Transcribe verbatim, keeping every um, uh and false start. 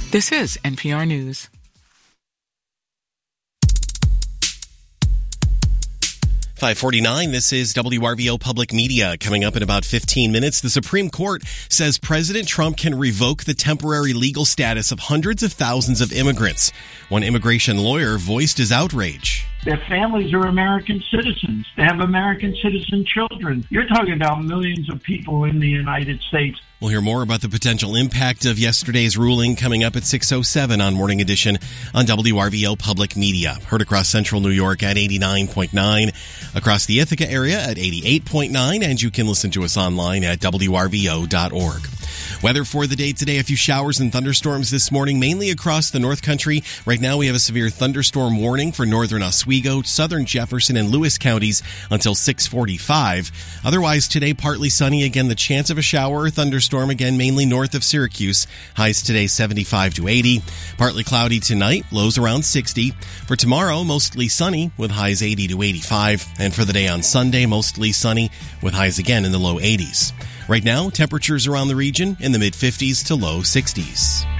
This is N P R News. five forty-nine, this is W R V O Public Media. Coming up in about fifteen minutes, the Supreme Court says President Trump can revoke the temporary legal status of hundreds of thousands of immigrants. One immigration lawyer voiced his outrage. Their families are American citizens. They have American citizen children. You're talking about millions of people in the United States. We'll hear more about the potential impact of yesterday's ruling coming up at six oh seven on Morning Edition on W R V O Public Media. Heard across central New York at eighty-nine point nine, across the Ithaca area at eighty-eight point nine, and you can listen to us online at W R V O dot org. Weather for the day today, a few showers and thunderstorms this morning, mainly across the North Country. Right now we have a severe thunderstorm warning for northern Oswego, southern Jefferson, and Lewis counties until six forty-five. Otherwise, today partly sunny. Again, the chance of a shower or thunderstorm, again, mainly north of Syracuse. Highs today seventy-five to eighty. Partly cloudy tonight, lows around sixty. For tomorrow, mostly sunny with highs eighty to eighty-five. And for the day on Sunday, mostly sunny with highs again in the low eighties. Right now, temperatures around the region in the mid-fifties to low sixties.